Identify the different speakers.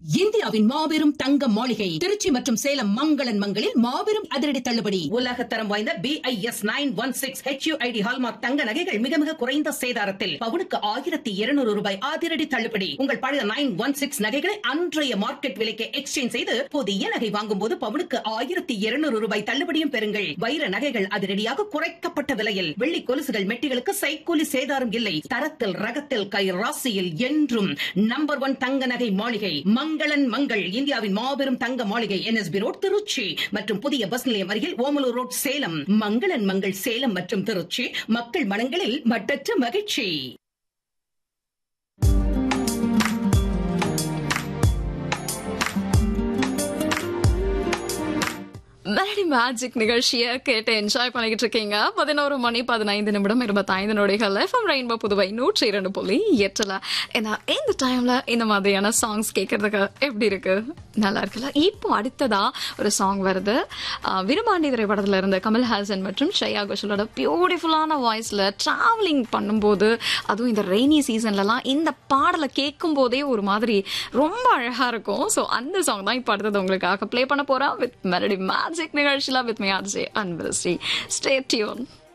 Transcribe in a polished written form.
Speaker 1: இந்தியாவின் மாபெரும் தங்க மாளிகை திருச்சி மற்றும் சேலம் மங்களன் மங்களில் மாபெரும் அதிரடி தள்ளுபடி. உலகத்தரம் வாய்ந்த BIS 916 HUID ஹால்மார்க் தங்க நகைகள் மிக மிக குறைந்த சேதாரத்தில் பவுனுக்கு 1200 ரூபாய் அதிரடி தள்ளுபடி. உங்கள் பழைய 916 நகைகளை அன்றைய மார்க்கெட் விலைக்கு எக்ஸ்சேஞ்ச் செய்து புதிய நகை வாங்கும் போது பவுனுக்கு 1200 ரூபாய் தள்ளுபடியும் பெறுங்கள். வைர நகைகள் அதிரடியாக குறைக்கப்பட்ட விலையில், வெள்ளி கொலுசுகள் மெட்டிகளுக்கு சைக்கூலி சேதாரம் இல்லை. தரத்தில் ரகத்தில் கை ராசியில் என்றும் நம்பர் 1 தங்க நகை மாளிகை மங்களன் மங்கள். இந்தியாவின் மாபெரும் தங்க மாளிகை NSB ரோட் திருச்சி மற்றும் புதிய பஸ் நிலையம் அருகில் ஓமலூர் ரோட் சேலம். மங்களன் மங்கள் சேலம் மற்றும் திருச்சி, மக்கள் மனங்களில் மட்டற்ற மகிழ்ச்சி.
Speaker 2: மெலடி மேஜிக் நிகழ்ச்சியை கேட்டு என்ஜாய் பண்ணிக்கிட்டு இருக்கீங்க. 11 மணி 15 நிமிடம் 25 நொடிகள் எஃப்எம் ரெயின்போ புதுவை 102.8. ஏன்னா இந்த டைம்ல இந்த மாதிரியான சாங்ஸ் கேட்கறதுக்கு எப்படி இருக்கு? நல்லா இருக்குல்ல? இப்போ அடுத்ததா ஒரு சாங் வருது. விரும்பாண்டி திரைப்படத்துல இருந்து கமல்ஹாசன் மற்றும் ஸ்ரேயா கோஷலோட பியூட்டிஃபுல்லான வாய்ஸ்ல டிராவலிங் பண்ணும்போது, அதுவும் இந்த ரெய்னி சீசன்லலாம் இந்த பாடலை கேட்கும் போதே ஒரு மாதிரி ரொம்ப அழகா இருக்கும். ஸோ அந்த சாங் தான் இப்போ அடுத்தது உங்களுக்காக பிளே பண்ண போறேன் வித் மெலடி மேஜிக் நிகழ்ச்சியில with my RJ அன்பரஸ்ரீ. Stay tune.